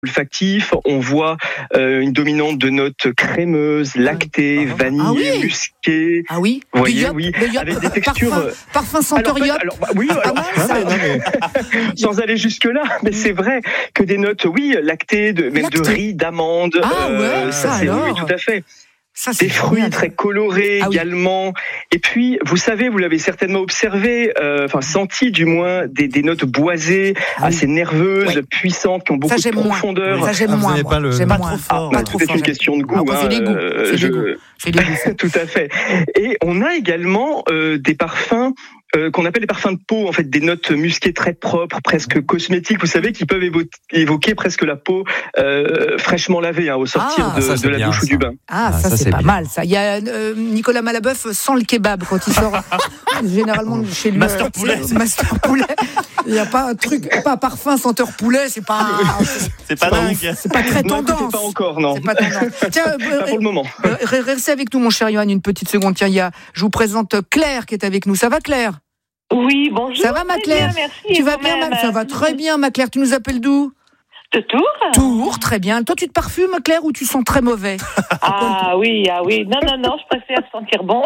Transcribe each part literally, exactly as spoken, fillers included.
olfactif, on voit euh, une dominante de notes crémeuses, lactées, ah, vanille, ah oui. musquées. Ah oui. Vous voyez, yop, oui, yop, avec des textures. Parfum, parfum senteur alors, yop. alors, bah, oui, alors, ah, ah, ça, non, mais, sans aller jusque là, mais c'est vrai que des notes, oui, lactées, de, même Lactées. de riz, d'amande. Ah euh, ouais, ça, ça c'est alors. oui, tout à fait. Ça, c'est des fruits génial. très colorés ah, également. Oui. Et puis, vous savez, vous l'avez certainement observé, euh, enfin senti du moins, des, des notes boisées, ah, assez oui. nerveuses, oui. puissantes, qui ont beaucoup ça, de profondeur. Moins. Ça, j'aime ah, moins. Pas le... J'aime pas moins. trop fort. Ah, c'est peut-être une question de goût. Ah, hein, c'est des goûts. C'est je... des goûts. C'est des goûts. Tout à fait. Et on a également euh, des parfums Euh, qu'on appelle les parfums de peau, en fait, des notes musquées très propres, presque cosmétiques, vous savez, qui peuvent évo- évoquer presque la peau euh, fraîchement lavée hein, au sortir ah, de, ça, de la bien, douche ça. ou du bain. Ah, ah ça, ça c'est, c'est pas bien. mal, ça. Il y a euh, Nicolas Malabeuf sans le kebab quand il sort, généralement chez lui. Master poulet. Master poulet. Il n'y a pas un truc, pas un parfum senteur poulet, c'est pas. c'est pas dingue. C'est pas très non, tendance. C'est pas encore, non. C'est pas tendance. Tiens, euh, pas pour le moment. Euh, restez avec nous, mon cher Johan, une petite seconde. Tiens, il y a, je vous présente Claire qui est avec nous. Ça va, Claire? Oui, bonjour. Ça va, ma Claire? Bien, merci. Tu vas bien, ma... Ça va très bien, ma Claire. Tu nous appelles d'où? De Tours. Tours, très bien. Toi, tu te parfumes, Claire, ou tu sens très mauvais? Ah oui, ah oui. Non, non, non, je préfère sentir bon.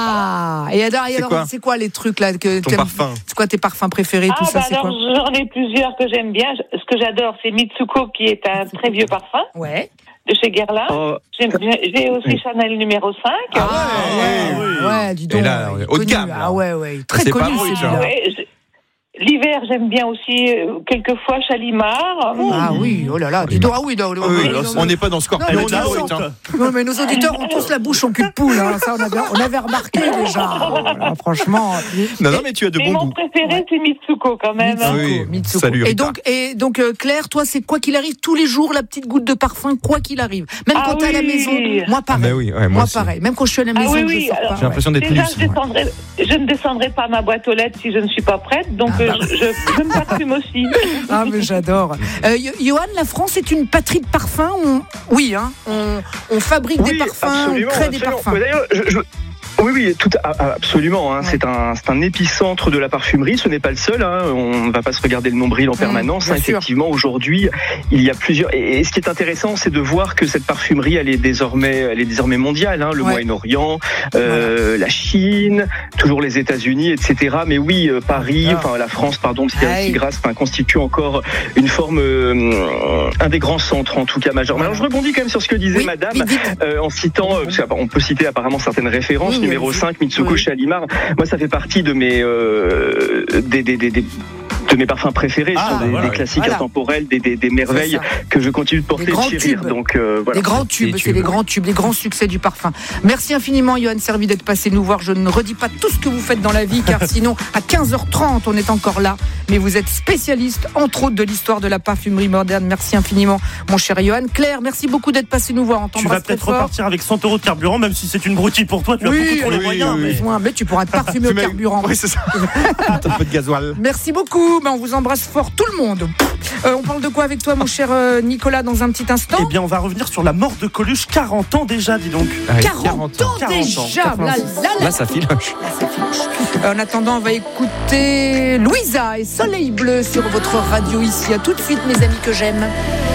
Ah, et alors, et c'est, alors quoi c'est quoi les trucs là que Ton parfum. C'est quoi tes parfums préférés, ah, tout ça, bah c'est alors, quoi? j'en ai plusieurs que j'aime bien. Ce que j'adore, c'est Mitsuko, qui est un très vieux parfum. Ouais. De chez Guerlain. Oh. J'ai, j'ai aussi oui. Chanel numéro cinq. Ah, ah ouais, ouais, ouais, dis donc. Et là, haut de gamme. Ah ouais, ouais, très c'est connu. Pas c'est bon, ouais, je... L'hiver, j'aime bien aussi, euh, quelquefois, Chalimard. Ah oui, oh là là, dis donc, ah oui, non, oui, oui, là, on n'est pas dans Scorpion. Non, non, non, non, mais nos auditeurs ont tous la bouche en cul de poule, hein. Ça on avait, on avait remarqué déjà. Voilà, franchement. Non, non, mais tu as de mais bons goûts. Mon préféré, c'est Mitsuko quand même. Mitsuko, oui, Mitsuko. Salut, Rita. et donc, et donc euh, Claire, toi, c'est quoi qu'il arrive, tous les jours, la petite goutte de parfum, quoi qu'il arrive. Même ah quand oui. t'es à la maison, moi pareil. Ah, oui, ouais, moi, moi aussi. pareil. Même quand je suis à la maison, ah, oui, je oui. sors Alors, pas. J'ai l'impression d'être déjà, lisse. je, descendrai, je ne descendrai pas ma boîte aux lettres si je ne suis pas prête, donc ah, bah. euh, je, je, je me parfume aussi. Ah, mais j'adore. Euh, Johan, la France est une patrie de parfums. On... Oui, hein. On, on fabrique oui, des parfums, absolument, on crée absolument. des parfums. Ouais, d'ailleurs, je, je... Oui, oui, tout, absolument. Hein. Ouais. C'est un, c'est un épicentre de la parfumerie. Ce n'est pas le seul. Hein. On ne va pas se regarder le nombril en mmh, permanence. Hein. Effectivement, aujourd'hui, il y a plusieurs. Et, et ce qui est intéressant, c'est de voir que cette parfumerie, elle est désormais, elle est désormais mondiale. Hein. Le ouais. Moyen-Orient, euh, voilà. la Chine, toujours les États-Unis, et cetera. Mais oui, euh, Paris, enfin ah. la France, pardon, parce qu'il y a aussi grâce, enfin, constitue encore une forme, euh, un des grands centres en tout cas majeurs. Alors, je rebondis quand même sur ce que disait oui, Madame euh, en citant, euh, parce qu'on peut citer apparemment certaines références. Oui, numéro cinq, Mitsuko oui. Chalimard. Moi, ça fait partie de mes euh, des, des, des, des de mes parfums préférés, ah, sont des, voilà, des classiques voilà. intemporels, des, des, des merveilles que je continue de porter et de chérir. Donc, euh, voilà. Les grands tubes, c'est les grands tubes, les grands succès du parfum. Merci infiniment, Johan Servi, d'être passé nous voir. Je ne redis pas tout ce que vous faites dans la vie, car sinon, à quinze heures trente, on est encore là. Mais vous êtes spécialiste, entre autres, de l'histoire de la parfumerie moderne. Merci infiniment, mon cher Johan. Claire, merci beaucoup d'être passé nous voir. On tu vas peut-être repartir avec cent euros de carburant, même si c'est une broutille pour toi. Tu oui, as beaucoup trop oui, les moyens. Oui, mais... mais tu pourras te parfumer au carburant. Oui, c'est ça. Un peu de gasoil. Merci beaucoup. Ben, on vous embrasse fort, tout le monde. Euh, on parle de quoi avec toi, mon cher euh, Nicolas, dans un petit instant? Eh bien, on va revenir sur la mort de Coluche. quarante ans déjà, dis donc. Ah, quarante ans déjà. quarante ans. Là, là, là. Là, ça filoche. Là, ça filoche. Euh, en attendant, on va écouter Louisa et Soleil Bleu sur votre radio ici. À tout de suite, mes amis que j'aime.